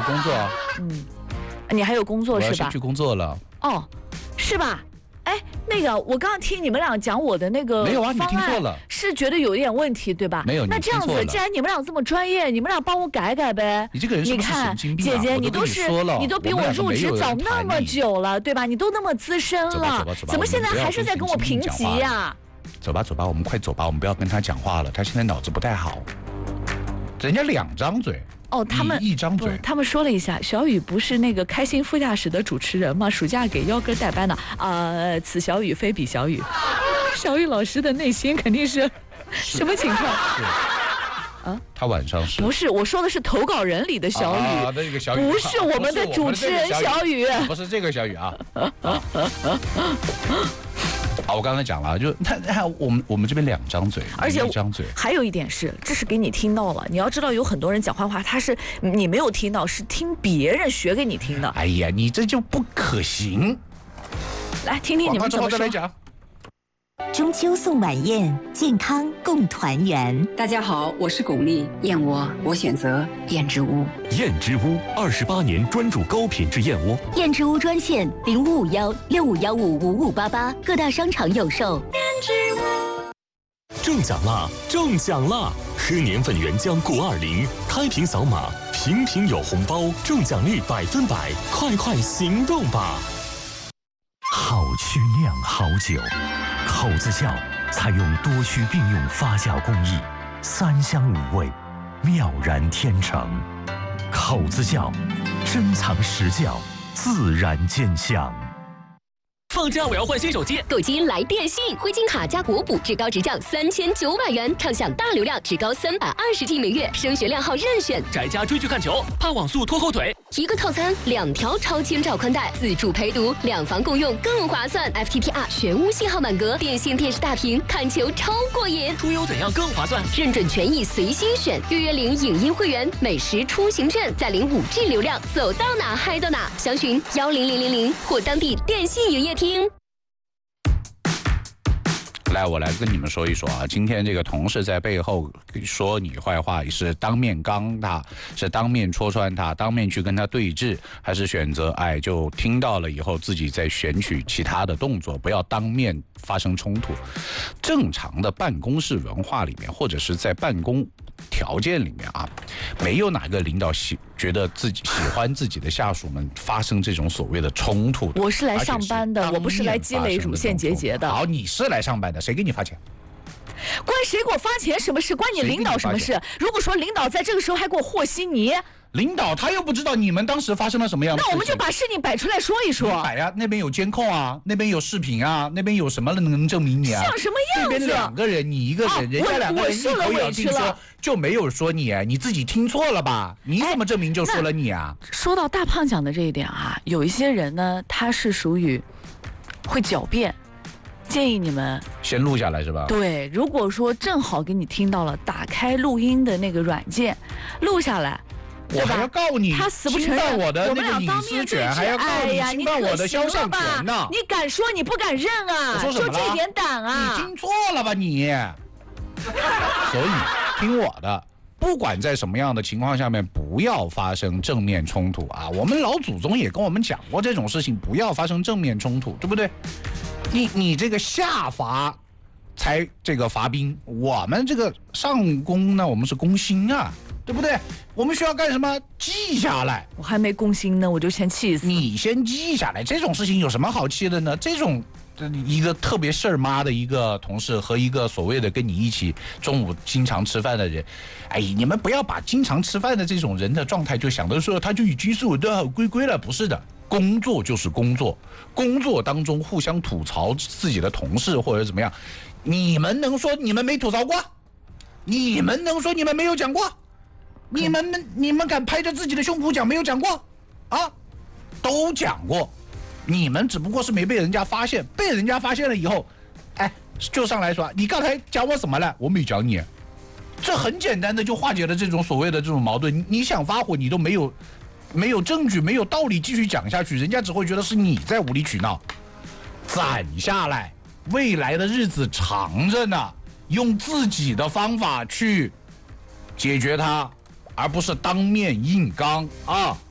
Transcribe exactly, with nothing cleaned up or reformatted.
有工作啊。 嗯，你还有工作是吧？ 我要先去工作了。 哦，是吧？哎，那个，我刚刚听你们俩讲我的那个没有啊，你方案听错了， 是觉得有一点问题，对吧？ 没有， 那这样子，既然你们俩这么专业，你们俩帮我改改呗。 你这个人是不是神经病啊？ 姐姐， 你都是你都比我入职早那么久了，对吧？你都那么资深了，怎么现在还是在跟我评级呀？ 走吧走吧，我们快走吧，我们不要跟他讲话了，他现在脑子不太好。人家两张嘴。 哦，他们一张嘴， 他们说了一下，小雨不是那个开心副驾驶的主持人吗？暑假给幺哥代班的啊、呃，此小雨非彼小雨。小雨老师的内心肯定是什么情况？ 啊，他晚上是不是？我说的是投稿人里的小雨， 啊、那个小雨不是我们的主持人小雨， 不是这个小雨啊。啊啊，我刚才讲了，就他他我们我们这边两张嘴， 而且一张嘴。 还有一点是，这是给你听到了。你要知道，有很多人讲坏话，他是你没有听到，是听别人学给你听的。 哎呀，你这就不可行。 来听听你们怎么说。 中秋送晚宴，健康共团圆。 大家好，我是巩俐，燕窝我选择燕之屋。 燕之屋二十八年专注高品质燕窝。 燕之屋专线零五五幺六五幺五五五八八，各大商场有售。燕之屋中奖啦！中奖啦！喝年份原浆固二零，开瓶扫码，瓶瓶有红包，中奖率百分百，快快行动吧！ 好曲酿好酒，口子窖采用多区并用发酵工艺，三香五味，妙然天成。口子窖，珍藏实窖，自然见香。 放假我要换新手机， 购机来电信，灰金卡加国补，至高直降三千九百元，畅享大流量，至高三百二十 G 每月，升学量号任选。 宅家追剧看球，怕网速拖后腿。 一个套餐，两条超千兆宽带，自助陪读，两房共用更划算。F T T R 全屋信号满格，电信电视大屏，看球超过瘾。 出游怎样更划算？ 认准权益随心选，月月领影音会员，美食出行券，再领五 G 流量，走到哪嗨到哪。详询幺零零零零或当地电信营业厅。 来，我来跟你们说一说啊，今天这个同事在背后说你坏话，是当面刚他，是当面戳穿他，当面去跟他对峙，还是选择哎就听到了以后自己再选取其他的动作，不要当面发生冲突。正常的办公室文化里面，或者是在办公条件里面啊，没有哪个领导喜觉得自己喜欢自己的下属们发生这种所谓的冲突的。 我是来上班的，我不是来积累乳腺结节的。 好，你是来上班的，谁给你发钱？ 关谁给我发钱什么事？关你领导什么事？如果说领导在这个时候还给我和稀泥， 领导他又不知道你们当时发生了什么样的事情， 那我们就把事情摆出来说一说。 摆呀，那边有监控啊，那边有视频啊，那边有什么能证明你啊？ 像什么样子？ 这边两个人，你一个人，哦、人家两个人一口咬定说就没有说你，你自己听错了吧？你怎么证明就说了你啊？ 说到大胖讲的这一点啊，有一些人呢，他是属于会狡辩。建议你们先录下来是吧？ 对，如果说正好给你听到了，打开录音的那个软件，录下来， 我还要告你， 他死不承认我的那个隐私权，还要告你侵犯我的肖像权呢。 你敢说你不敢认啊？ 我说什么了？ 就这点胆啊！ 你听错了吧你？所以听我的。不管在什么样的情况下面，不要发生正面冲突啊！我们老祖宗也跟我们讲过这种事情，不要发生正面冲突，对不对？你你这个下发才这个罚兵，我们这个上工呢，我们是攻心啊，对不对？我们需要干什么？记下来。 我还没攻心呢，我就先气死。 你先记下来，这种事情有什么好气的呢？这种。一个特别事儿妈的一个同事和一个所谓的跟你一起中午经常吃饭的人，哎，你们不要把经常吃饭的这种人的状态就想的说他就已经是我的好龟龟了，不是的，工作就是工作，工作当中互相吐槽自己的同事或者怎么样，你们能说你们没吐槽过？你们能说你们没有讲过？你们你们敢拍着自己的胸脯讲没有讲过？啊，都讲过。你们只不过是没被人家发现，被人家发现了以后，哎，就上来说你刚才讲我什么了？我没讲你，这很简单的就化解了这种所谓的这种矛盾。你想发火，你都没有没有证据，没有道理继续讲下去，人家只会觉得是你在无理取闹。攒下来，未来的日子长着呢，用自己的方法去解决它，而不是当面硬刚啊。